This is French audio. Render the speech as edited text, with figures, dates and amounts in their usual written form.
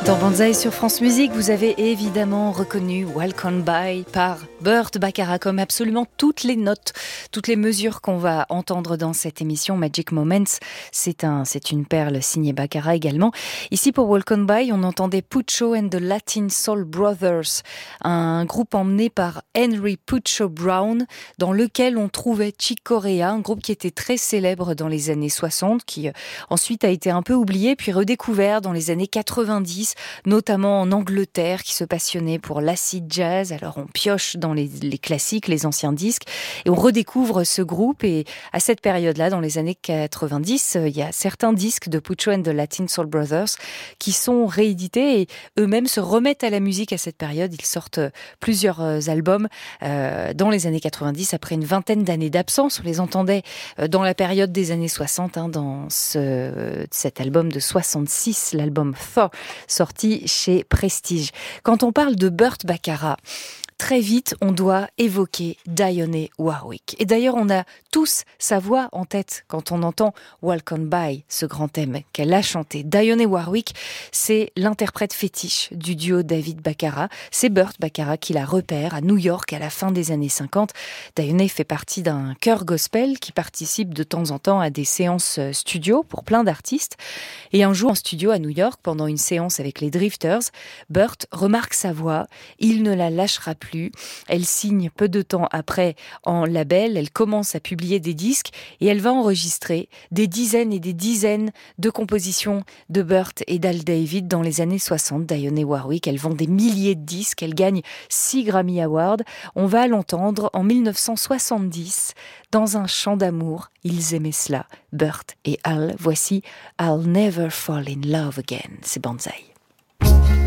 Dans Banzai sur France Musique, vous avez évidemment reconnu Walk On By par Burt Bacharach, comme absolument toutes les notes, toutes les mesures qu'on va entendre dans cette émission Magic Moments. C'est une perle signée Bacharach également. Ici pour Walk On By, on entendait Puccio and the Latin Soul Brothers, un groupe emmené par Henry Puccio Brown, dans lequel on trouvait Chick Corea, un groupe qui était très célèbre dans les années 60, qui ensuite a été un peu oublié, puis redécouvert dans les années 90, notamment en Angleterre, qui se passionnait pour l'acid jazz. Alors on pioche dans les classiques, les anciens disques, et on redécouvre ce groupe. Et à cette période-là, dans les années 90, il y a certains disques de Puccio and the Latin Soul Brothers qui sont réédités, et eux-mêmes se remettent à la musique à cette période. Ils sortent plusieurs albums dans les années 90, après une vingtaine d'années d'absence. On les entendait dans la période des années 60, dans cet album de 66, l'album Thor, sorti chez Prestige. Quand on parle de Burt Bacharach, très vite, on doit évoquer Dionne Warwick. Et d'ailleurs, on a tous sa voix en tête quand on entend Walk On By, ce grand thème qu'elle a chanté. Dionne Warwick, c'est l'interprète fétiche du duo David Bacharach. C'est Burt Bacharach qui la repère à New York à la fin des années 50. Dionne fait partie d'un chœur gospel qui participe de temps en temps à des séances studio pour plein d'artistes. Et un jour, en studio à New York, pendant une séance avec les Drifters, Burt remarque sa voix. Il ne la lâchera plus. Elle signe peu de temps après en label, elle commence à publier des disques et elle va enregistrer des dizaines et des dizaines de compositions de Burt et d'Al David dans les années 60. Dionne Warwick, elle vend des milliers de disques, elle gagne 6 Grammy Awards. On va l'entendre en 1970 dans un chant d'amour. Ils aimaient cela, Burt et Al. Voici I'll Never Fall in Love Again. C'est Banzai.